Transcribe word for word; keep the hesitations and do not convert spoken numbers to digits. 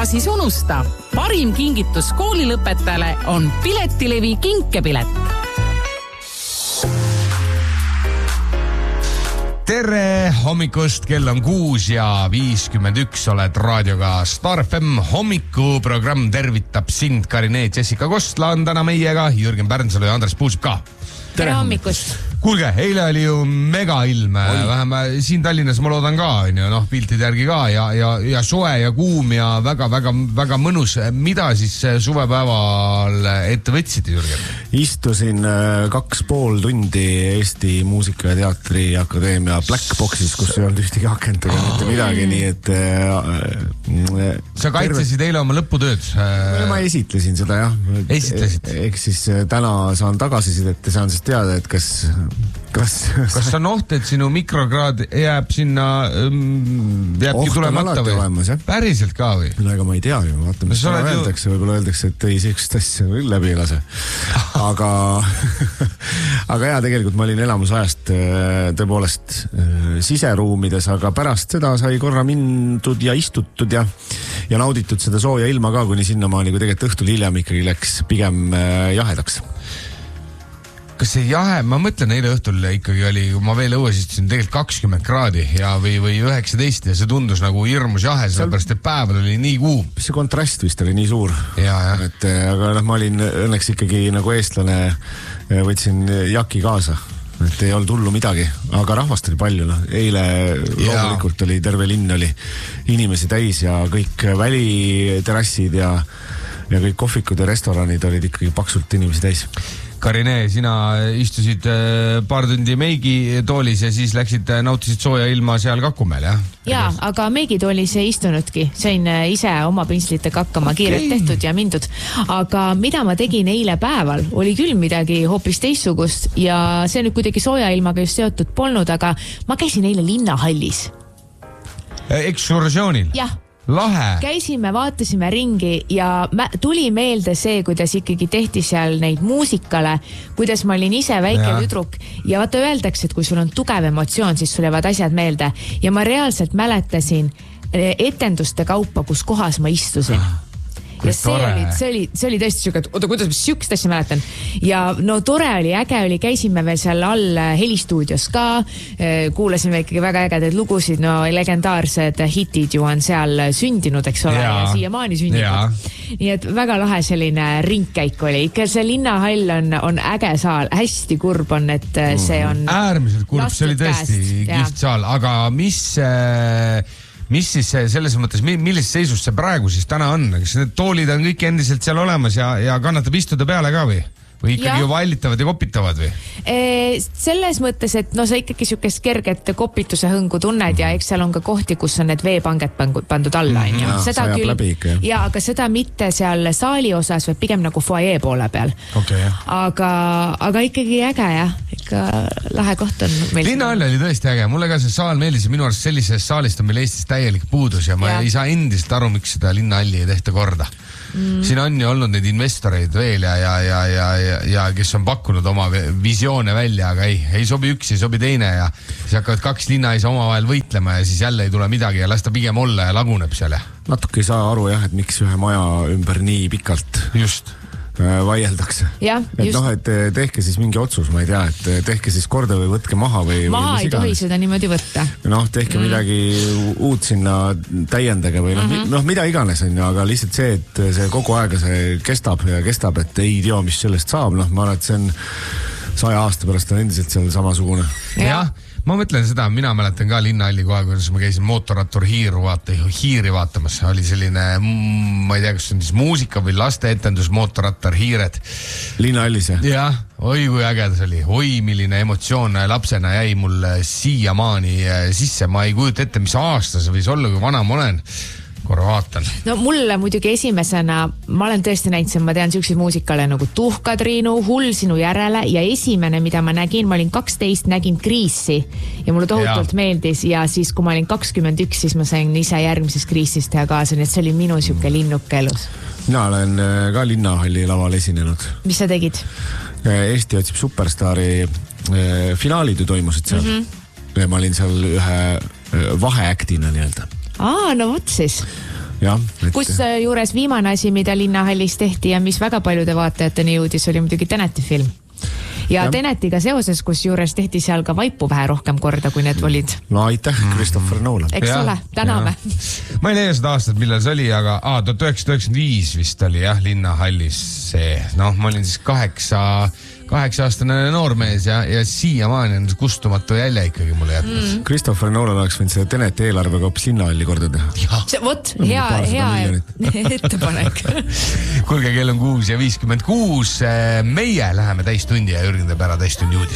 ära siis unusta. Parim kingitus koolilõpetajale on Piletilevi kinkepilet. Tere hommikust, kell on kuus ja viiskümmend üks, oled raadioga Star F M hommikuprogramm tervitab sind, Karine, Jessica Kostla on täna meiega, Jürgen Pärnsalu ja Andres Puusip ka. Tere hommikust. Kuulge, eile oli ju mega ilm, vähemalt siin Tallinnas ma loodan ka, noh, piltide järgi ka ja, ja, ja soe ja kuum ja väga, väga, väga mõnus. Mida siis suvepäeval ette võtsid, Jürgen? Istusin kaks pool tundi Eesti Muusika- ja Teatriakadeemia Black Boxis, kus ei olnud ühtegi akent ega mitte midagi, nii et äh, sa kaitsesid terve... eile oma lõputööd? Ma esitlesin seda, jah. Esitlesid? Ehk siis täna saan tagasisidet ja saan siis teada, et kas Kas, kas on oht, et sinu mikrokraad jääb sinna, jääbki tulemata või? Olemas, päriselt ka või? No ega ma ei tea ju, vaata, mis no, öeldakse, ju... võib-olla öeldakse, et ei sellist asja läbi ei lase. Aga, aga jaa, tegelikult ma olin elamusajast tõepoolest siseruumides, aga pärast seda sai korra mindud ja istutud ja, ja nauditud seda sooja ilma ka, kuni sinnamaani, kui tegelikult õhtul hiljem ikkagi läks pigem jahedaks. Kas see jahe, ma mõtlen, eile õhtul ikkagi oli, kui ma veel õues istusin, tegelikult kakskümmend kraadi ja või, või üheksateist ja see tundus nagu hirmus jahe, sellepärast, et päeval oli nii kuum. See kontrast vist oli nii suur. Ja, ja. Et, aga noh, ma olin õnneks ikkagi nagu eestlane, võtsin jaki kaasa. Et ei olnud hullu midagi, aga rahvast oli palju, noh. Eile loomulikult oli, terve linn oli inimesi täis ja kõik väliterassid ja, ja kõik kohvikud ja restoranid olid ikkagi paksult inimesi täis. Karine, sina istusid paar tundi meigi toolis ja siis läksid, nautisid sooja ilma seal Kakumeel, jah? Jaa, aga meigi toolis ei istunudki. Sain ise oma pinslitega hakkama, kiirelt okay. tehtud ja mindud. Aga mida ma tegin eile päeval, oli küll midagi hoopis teistsugust ja see nüüd kuidagi sooja ilmaga just seotud polnud, aga ma käisin eile linnahallis. Ekskursioonil? Jah. Lahe. Käisime, vaatasime ringi ja tuli meelde see, kuidas ikkagi tehti seal neid muusikale, kuidas ma olin ise väike ja. Tüdruk ja vaata öeldakse, et kui sul on tugev emotsioon, siis sul jäävad asjad meelde ja ma reaalselt mäletasin etenduste kaupa, kus kohas ma istusin. Ja see oli, see, oli, see oli tõesti siuke, et oota, kuidas ma siukest asja mäletan. Ja no tore oli, äge oli, käisime veel seal all helistuudios ka, kuulasime ikkagi väga ägedaid lugusid, no legendaarsed hitid ju on seal sündinud, eks ole, ja, ja siiamaani sündinud. Nii et väga lahe selline ringkäik oli. Ikka see linnahall on, on äge saal, hästi kurb on, et see on... Äärmiselt kurb, see oli tõesti kihvt saal, aga mis... Mis siis selles mõttes, millises seisus see praegu siis täna on? Kas need toolid on kõik endiselt seal olemas ja, ja kannatab istuda peale ka või? Või ikkagi ju vallitavad ja kopitavad või? E, selles mõttes, et no sa ikkagi siukest kerget kopituse hõngu tunned ja eks seal on ka kohti, kus on need veepanget pandud alla. Mm, ja, seda küll, ikka, ja aga seda mitte seal saali osas, või pigem nagu foajee poole peal. Okay, aga, aga ikkagi äge, jah. Ikka lahe koht on meil. Linnahall oli tõesti äge. Mulle ka see saal meeldis ja minu arust sellisest saalist on meil Eestis täielik puudus ja ma ja. ei saa endiselt aru, miks seda linnahalli ei tehta korda. Mm. Siin on ju olnud neid investoreid veel ja, ja, ja, ja, ja, ja kes on pakkunud oma visioone välja, aga ei, ei sobi üks, ei sobi teine ja siis hakkavad kaks linna ei saa omavahel võitlema ja siis jälle ei tule midagi ja las ta pigem olla ja laguneb seal. Natuke ei saa aru jah, et miks ühe maja ümber nii pikalt just vaieldakse. Ja, et noh, et tehke siis mingi otsus, ma ei tea, et tehke siis korda või võtke maha või... Maha või ei tohi seda niimoodi võtta. Noh, tehke mm. midagi uut sinna täiendage või noh, mm-hmm. noh, mida iganes on ju, aga lihtsalt see, et see kogu aega see kestab ja kestab, et ei tea, mis sellest saab, noh, ma arvan, et see on saja aasta pärast on endiselt seal samasugune. Ja. Ja. Ma mõtlen seda, mina mäletan ka linnahalli kohe, kuidas ma käisin mootorrattur hiiru vaata, hiiri vaatamas. Oli selline, ma ei tea, kas on siis muusika või laste etendus, mootorrattar, hiired. Linnahallis, jah? Jah, oi kui ägedas oli. Oi, milline emotsioon lapsena jäi mul siiamaani sisse. Ma ei kujuta ette, mis aasta see võis olla, kui vana ma olen. Korra vaatan. No mulle muidugi esimesena, ma olen tõesti näinud, ma tean siukseid muusikale nagu Tuhkatriinu, Hull sinu järele ja esimene, mida ma nägin, ma olin kaksteist, nägin Kriisi ja mulle tohutult ja. meeldis ja siis, kui ma olin kakskümmend üks, siis ma sain ise järgmises Kriisis teha kaasa, nii et see oli minu siuke linnuke elus. Mina olen ka linnahalli laval esinenud. Mis sa tegid? Eesti otsib superstaari finaalid ju toimusid seal. Mm-hmm. Ja ma olin seal ühe vaheaktina nii-öelda. Aa, no võt siis. jah. kus juures viimane asi, mida Linnahallis tehti ja mis väga paljude vaatajateni jõudis, oli muidugi Teneti film. Ja, ja Tenetiga seoses, kus juures tehti seal ka vaipu vähe rohkem korda, kui need olid. No aitäh, Christopher Nolan. Eks ja, ole, täname. Ma ei leia seda aastat, millal see oli, aga aa, tuhat üheksasada üheksakümmend viis vist oli jah, Linnahallis see. Noh, ma olin siis kaheksa, kaheksa-aastane noormees ja, ja siiamaani on kustumatu jälje ikkagi mulle jätnud. Mm. Christopher Nolan oleks võinud selle Teneti eelarvega hoopis Linnahalli korda teha. See, võt, hea, hea ettepanek. Kuulge, kell on kuus ja viiskümmend kuus. Meie läheme täistundi ja Jürgen teeb ära täistundi uudis.